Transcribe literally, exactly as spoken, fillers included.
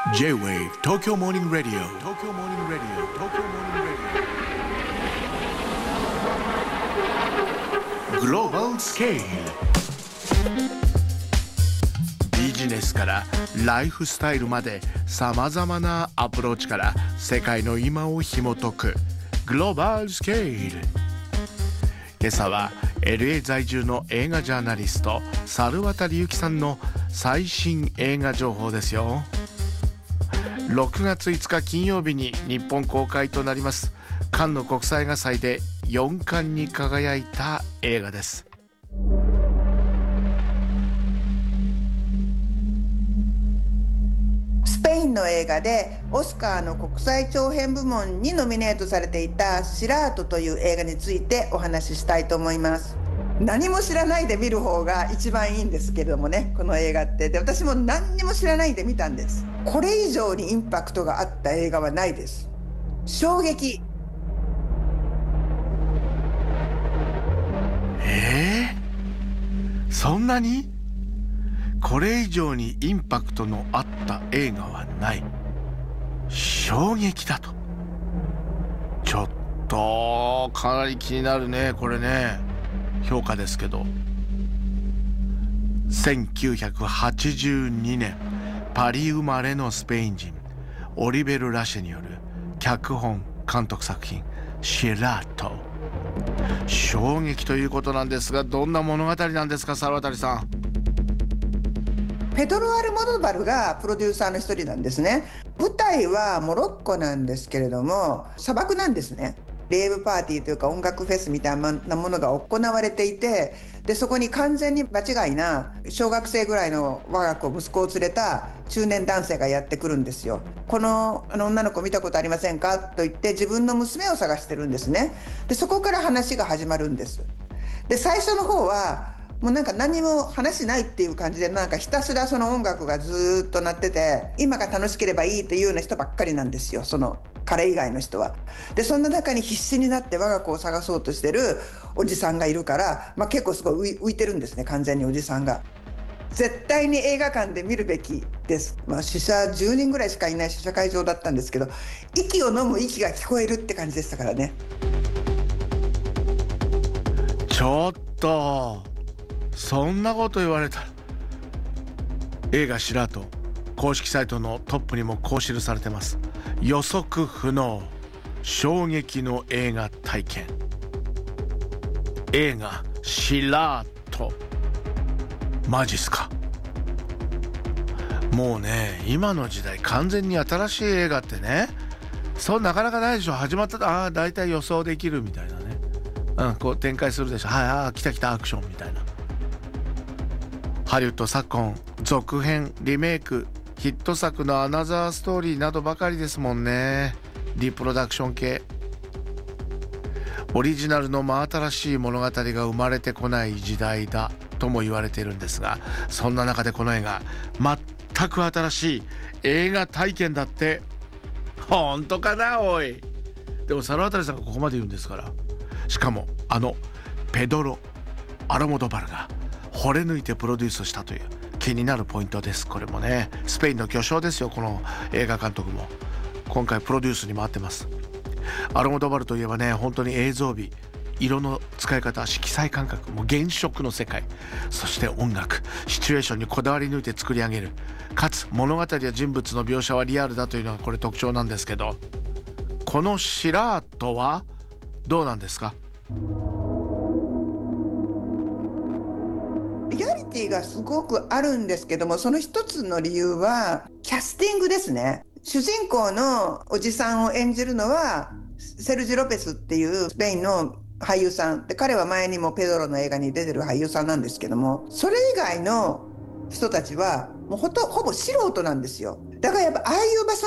J-Wave Tokyo Morning Radio Tokyo Morning Radio Tokyo Morning Radio Global Scale ビジネスからライフスタイルまでさまざまなアプローチから世界の今を紐解くグローバルスケール。今朝は エルエー 在住の映画ジャーナリスト猿渡由紀さんの最新映画情報ですよ。ろくがついつか金曜日に日本公開となりますカンヌ国際映画祭でよんかんに輝いた映画です。 スペインの映画でオスカーの国際長編部門にノミネートされていたシラートという映画についてお話ししたいと思います。何も知らないで見る方が一番いいんですけれどもね、この映画ってで私も何にも知らないで見たんです。これ以上にインパクトがあった映画はないです。衝撃。 えー、そんなにこれ以上にインパクトのあった映画はない。衝撃だと。ちょっとかなり気になるねこれね。評価ですけど、せんきゅうひゃくはちじゅうにねんパリ生まれのスペイン人オリベル・ラシェによる脚本監督作品シラート。衝撃ということなんですが、どんな物語なんですか猿渡さん。 ペドロ・アルモドバルがプロデューサーの一人なんですね。舞台はモロッコなんですけれども砂漠なんですね。レイブパーティーというか音楽フェスみたいなものが行われていて、でそこに完全に場違いな小学生ぐらいの我が子息子を連れた中年男性がやってくるんですよ。この、あの女の子見たことありませんかと言って自分の娘を探してるんですね。でそこから話が始まるんです。で最初の方はもうなんか何も話ないっていう感じで、なんかひたすらその音楽がずっと鳴ってて今が楽しければいいっていうような人ばっかりなんですよ、その彼以外の人は。でそんな中に必死になって我が子を探そうとしてるおじさんがいるから、まあ、結構すごい浮いてるんですね、完全におじさんが。絶対に映画館で見るべきです。まあ、死者じゅうにんぐらいしかいない試写会場だったんですけど、息を飲む息が聞こえるって感じでしたからね。 ちょっとそんなこと言われたら、映画シラート公式サイトのトップにもこう記されてます。予測不能衝撃の映画体験。映画シラート、マジっすか。もうね、今の時代完全に新しい映画ってね、そうなかなかないでしょ。始まったらああ大体予想できるみたいなね、うん、こう展開するでしょ。はい、ああ来た来たアクションみたいな。ハリウッド昨今続編リメイクヒット作のアナザーストーリーなどばかりですもんね。リプロダクション系。オリジナルの真新しい物語が生まれてこない時代だとも言われているんですが、そんな中でこの映画全く新しい映画体験だって。本当かなおい。でも猿渡さんがここまで言うんですから、しかもあのペドロ・アルモドバルが惚れ抜いてプロデュースしたという気になるポイントです。これもね、スペインの巨匠ですよ、この映画監督も。今回プロデュースに回ってます。アルモドバルといえばね、本当に映像美、色の使い方、色彩感覚、もう原色の世界、そして音楽、シチュエーションにこだわり抜いて作り上げる。かつ物語や人物の描写はリアルだというのがこれ特徴なんですけど、このシラートはどうなんですか。 リアリティがすごくあるんですけども、その一つの理由はキャスティングですね。主人公のおじさんを演じるのはセルジ・ロペスっていうスペインの俳優さんで、彼は前にもペドロの映画に出てる俳優さんなんですけども、それ以外の人たちはもうほとほぼ素人なんですよ。だからやっぱああいう場所